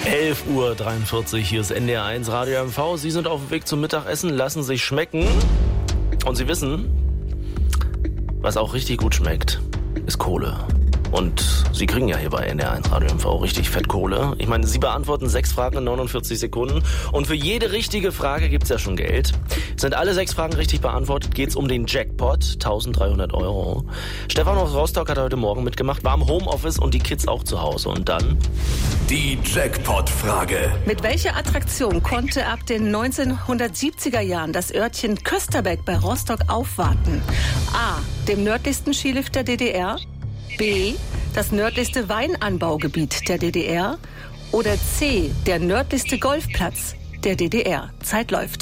11:43 Uhr, hier ist NDR1 Radio MV. Sie sind auf dem Weg zum Mittagessen, lassen sich schmecken. Und Sie wissen, was auch richtig gut schmeckt, ist Kohle. Und Sie kriegen ja hier bei NDR1 Radio MV richtig Fettkohle. Ich meine, Sie beantworten 6 Fragen in 49 Sekunden. Und für jede richtige Frage gibt's ja schon Geld. Sind alle 6 Fragen richtig beantwortet, geht's um den Jackpot, 1.300 €. Stefan aus Rostock hat heute Morgen mitgemacht, war im Homeoffice und die Kids auch zu Hause. Und dann die Jackpot-Frage. Mit welcher Attraktion konnte ab den 1970er Jahren das Örtchen Kösterbeck bei Rostock aufwarten? A. Dem nördlichsten Skilift der DDR. B. Das nördlichste Weinanbaugebiet der DDR. Oder C. Der nördlichste Golfplatz der DDR. Zeit läuft.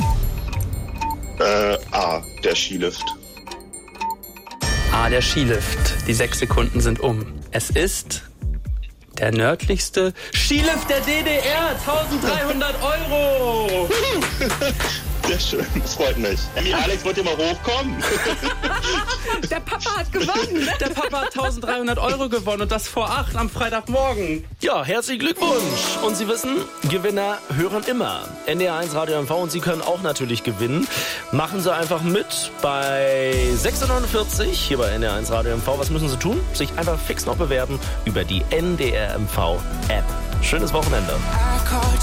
A. Der Skilift. A. Der Skilift. Die 6 Sekunden sind um. Es ist der nördlichste Skilift der DDR. 1.300 €. Sehr schön, das freut mich. Alex, wollt ihr mal hochkommen? Der Papa hat gewonnen. Der Papa hat 1.300 € gewonnen und das vor 8 am Freitagmorgen. ja, herzlichen Glückwunsch. Und Sie wissen, Gewinner hören immer NDR1 Radio MV und Sie können auch natürlich gewinnen. Machen Sie einfach mit bei 6:49 hier bei NDR1 Radio MV. Was müssen Sie tun? Sich einfach fix noch bewerben über die NDR MV App. Schönes Wochenende.